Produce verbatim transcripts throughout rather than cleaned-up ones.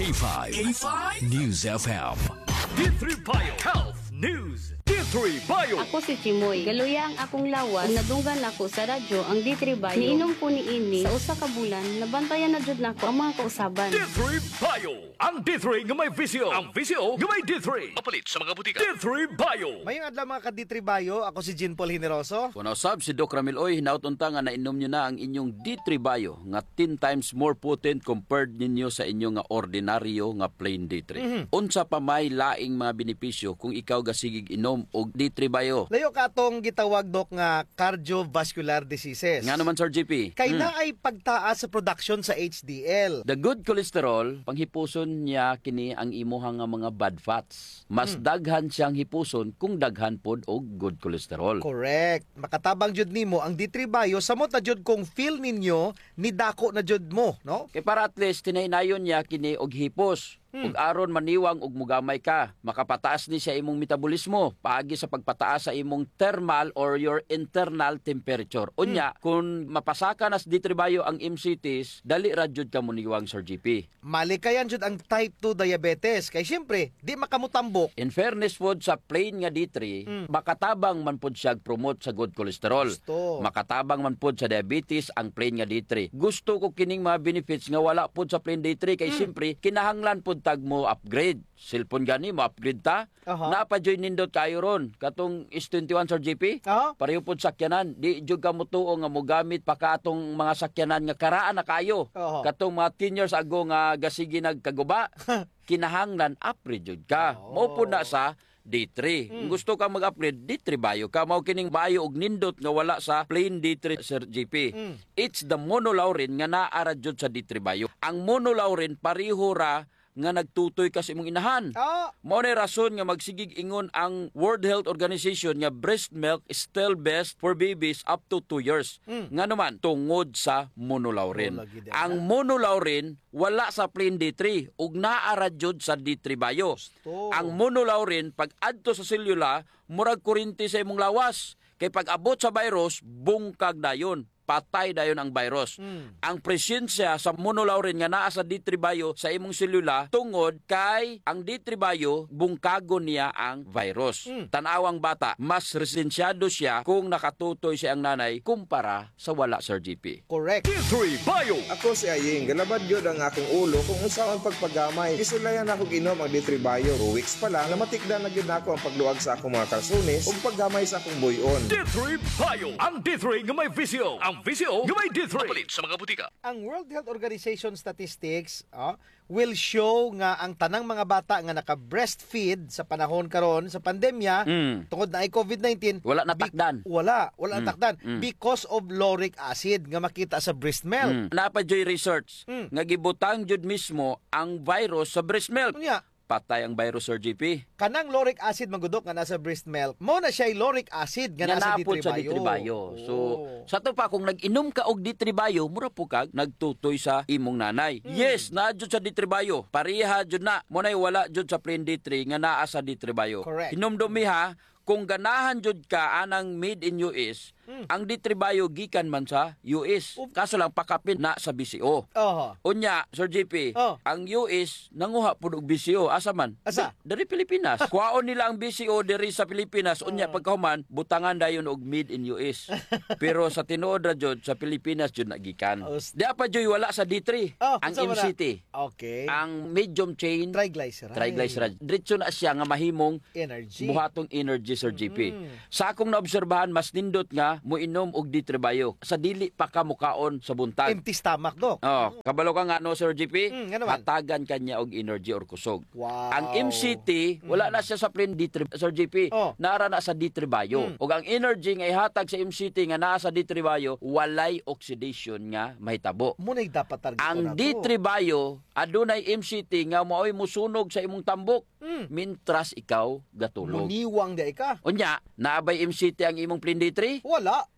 K five. K five News F M. D three Bio Health News. D three Bio. Ako si Chimoy. Galuya ang akong lawas. Kung nadunggan ako sa radyo ang D three Bio. Niinom ko ni ini sa usa ka bulan. Nabantayan na jud nako ang mga kausaban. D three Bio. Ang D three nga may visyo. Ang visyo nga may D three. Mapalit sa mga butika. D three Bio. Mayong adlaw mga ka-D three Bio, ako si Jean Paul Generoso. Kung nausab si Doc Ramil Oy, hinautunta nga nainom nyo na ang inyong D three Bio nga ten times more potent compared ninyo sa inyong nga ordinaryo nga plain D three. Mm-hmm. Unsa pa may laing mga benepisyo kung ikaw gasigig inom og D three Bio? Layo ka atong gitawag Doc nga cardiovascular diseases. Nga naman Sir G P. Kay Hmm. na ay pagtaas sa production sa H D L. The good cholesterol, panghipuson niya kini ang imuhang nga mga bad fats. Mas Hmm. daghan siyang hipuson kung daghan pod og good cholesterol. Correct. Makatabang jud nimo ang D three Bio samot na jud kung feel ninyo ni dako na jud mo, no? Kay para at least tinaynayon niya kini og hipos. Hmm. Ug aron maniwang og mugamay ka, makapataas ni sa imong metabolismo paagi sa pagpataas sa imong thermal or your internal temperature. Unya, Hmm. kung mapasaka nas D three Bio ang M C Ts, dali ra jud ka muniwang Sir G P. Malikayan jud ang type two diabetes kay syempre di makamutambok. In fairness pod sa plain nga D three, Hmm. makatabang man pod siya promote sa good cholesterol. Gusto. Makatabang man pod sa diabetes ang plain nga D three. Gusto ko kining mga benefits nga wala pod sa plain D three kay Hmm. siyempre kinahanglan pod tag mo upgrade. Cellphone gani mo upgrade ta. Aha. Naapa-joy nindot kayo ron. Katong S twenty-one Sir G P. Aha. Pareho pod sakyanan. Di jud ka mutuo nga mogamit pa ka atong mga sakyanan nga karaan na kayo. Aha. Katong mga ten years ago nga gasigi nagkaguba. Kinahanglan upgrade jud ka. Oo. Mao po na sa D three. Kung gusto ka mag-upgrade, D three Bio ka. Mao kining Bio og nindot nga wala sa plain D three Sir G P. Mm. It's the monolaurin nga naara jud sa D three Bio. Ang monolaurin pareho ra nga nagtutoy ka sa imong inahan. Ah, Mao ni rason nga magsigig ingon ang World Health Organization nga breast milk is still best for babies up to two years. Mm. Nga naman tungod sa monolaurin. Oh, lagi din. Ang monolaurin wala sa plain D three ug naara jud sa D three Bio. Gusto. Ang monolaurin pag adto sa selula murag kuryente sa imong lawas. Kay pag abot sa virus bungkag dayon. Patay dayon ang virus. Mm. Ang presensya sa monolaurin nga naa sa D three Bio sa imong selula tungod kay ang D three Bio bungkagon niya ang virus. Mm. Tanawang bata, mas resensyado siya kung nakatutoy siya ang nanay kumpara sa wala Sir G P. correct. D three Bio. Ako si Aying, galabad yun ang akong ulo kung unsaon pagpagamay. Isulayan ako ginom ang D three Bio. Two weeks pa lang, namatikdan na gyud ako ang pagluwag sa akong mga kalsunis ug paggamay sa akong buyon. D three Bio. Ang D three nga may visyo. Ang visyo nga may D three. Mapalit sa mga butika. Ang World Health Organization statistics ah, will show nga ang tanang mga bata nga naka-breastfeed sa panahon karon sa pandemya Mm. tungod na ay COVID nineteen Wala natakdan. Bi- wala, wala Mm, natakdan mm. because of lauric acid nga makita sa breast milk. Mm. Napadyoy research Mm. nga gibutang jud mismo ang virus sa breast milk. Unya, Patay ang virus Sir G P. kanang lauric acid magudok nga nasa breast milk, mo na siya lauric acid nga Nga nasa napod D three sa D three Bio. Bio. So, Oh. sa to pa, kung nag-inom ka og D three Bio, mura po kag nagtutoy sa imong nanay. Hmm. Yes, naa jud sa D three Bio. Pareha jud na. Munay wala jud sa plain D three nga naa sa D three Bio. Correct. Hinumdumi ha, kung ganahan jud ka anang made in U S, Hmm. ang D three Bio gikan man sa U S. Kaso lang pakapin na sa B C O. Oho. Unya, Sir G P, Oh. ang U S nanguha pud og B C O asa man? Asa? Di- Dari Pilipinas. Kuhaon nila ang B C O diri sa Pilipinas. Unya pagkahuman butangan dayon og made in U S. Pero sa tinuod ra jud sa Pilipinas jud nagikan. Os- Di pa jud wala sa D three. Oh, ang unsa man na? M C T. Okay. Ang medium chain triglyceride. triglyceride. Diretso na siya nga mahimong Energy. buhatong energy Sir G P. Mm. Sa akong naobserbahan mas nindot nga moinom og D three Bio. Sa dili pa ka mukaon sa buntag. Empty stomach, Doc. Oh, kabalo ka nga no Sir G P, Mm, nga naman. hatagan kanya og energy or kusog. Wow. Ang M C T wala na siya sa plain D three Sir G P, Oh. naara na sa D three Bio. Mm. Ug ang energy nga ihatag sa M C T nga naa sa D three Bio, walay oxidation nga mahitabo. Muna yung dapat target ko na Ang to. D three Bio adunay M C T nga maoy musunog sa imong tambok Mm. mintras ikaw gatulog. Muniwang di ka. Unya, naabay M C T ang imong plain D three? Wala.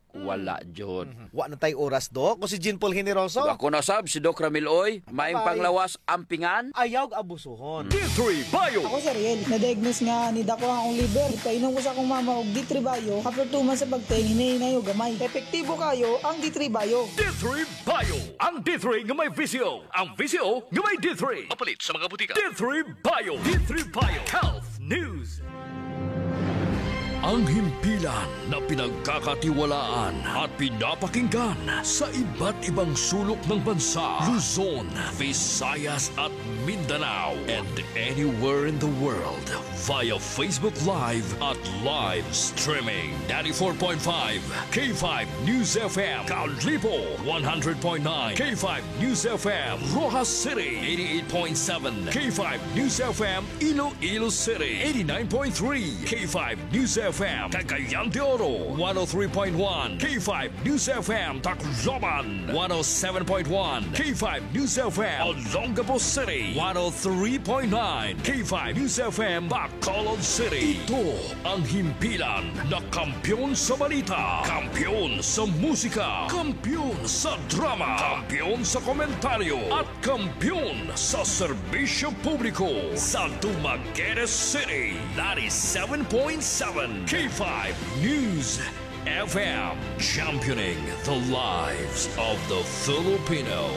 wala jud. Wa na tay oras, Dok. Kung si Jean Paul Generoso, Ako na sab si Doc Ramiloy, maing Bye. panglawas ampingan. ayaw abusuhon. D three Bio. Ako si Riel, na-diagnose nga ni dako ang liver. Painom ko sa akong mama og D three Bio. After two months sa pagtayin, hinahinay o gamay. Epektibo kayo ang D three Bio. D three Bio. Ang D three nga may visyo. Ang visyo nga may D three. Mapalit sa mga butika. D three Bio. D three Bio. Health News. Ang himpilan na pinagkakatiwalaan at pinapakinggan sa iba't ibang sulok ng bansa, Luzon, Visayas at Mindanao, and anywhere in the world via Facebook Live at live streaming. ninety-four point five K five News F M, Callipo one hundred point nine K five News F M, Rojas City eighty-eight point seven K five News F M, Iloilo City eighty-nine point three K five News F M, Cagayan de Oro one oh three point one K five News F M, Tacloban one oh seven point one K five News F M, Olongapo City one oh three point nine K five News F M, Bacolod City. Ito ang himpilan na kampyon sa balita, kampyon sa musika, kampyon sa drama, kampyon sa komentaryo, at kampyon sa serbisyo publiko sa Dumaguete City ninety-seven point seven K five News F M, championing the lives of the Filipino.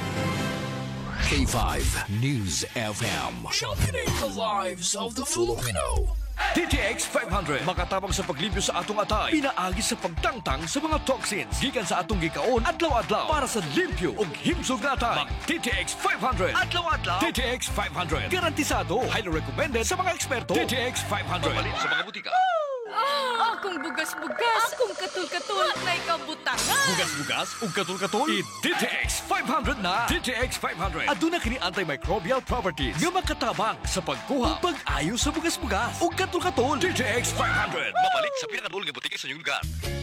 K five News F M, championing the lives of the Filipino. D T X five hundred makatabang sa paglimpyo sa atong atay, pinaagi sa pagtangtang sa mga toxins gikan sa atong gikaon adlaw-adlaw para sa limpyo ug himsog na atay. Mag D T X five hundred adlaw-adlaw. D T X five hundred garantisado, highly recommended sa mga eksperto. D T X five hundred mapalit sa mga butika. Ah, akong bugas-bugas, akong katul-katul, na ikabutangan. Bugas-bugas ug katul-katul, i-D T X five hundred na. D T X five hundred aduna kini antimicrobial properties nga makatabang sa pagkuha ug pag-ayo sa bugas-bugas ug katul-katul. D T X five hundred mapalit sa pinakadul nga butika sa inyong lugar.